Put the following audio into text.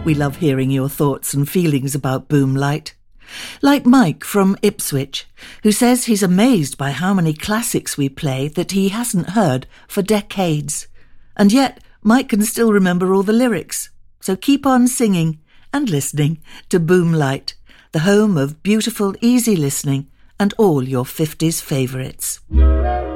We love hearing your thoughts and feelings about Boomlight. Like Mike from Ipswich, who says he's amazed by how many classics we play that he hasn't heard for decades. And yet, Mike can still remember all the lyrics. So keep on singing and listening to Boomlight, the home of beautiful, easy listening and all your 50s favourites.